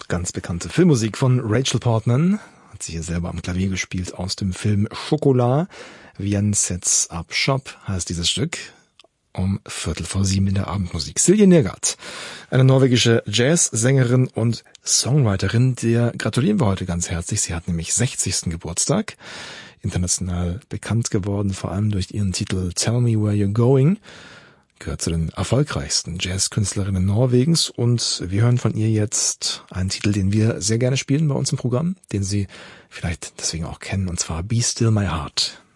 ganz bekannte Filmmusik von Rachel Portman. Hat sie hier selber am Klavier gespielt aus dem Film Chocolat. Viens sets up shop heißt dieses Stück. Um 6:45 in der Abendmusik. Silje Nergard, eine norwegische Jazzsängerin und Songwriterin, der gratulieren wir heute ganz herzlich. Sie hat nämlich 60. Geburtstag. International bekannt geworden, vor allem durch ihren Titel Tell Me Where You're Going. Gehört zu den erfolgreichsten Jazzkünstlerinnen Norwegens und wir hören von ihr jetzt einen Titel, den wir sehr gerne spielen bei uns im Programm, den Sie vielleicht deswegen auch kennen, und zwar Be Still My Heart.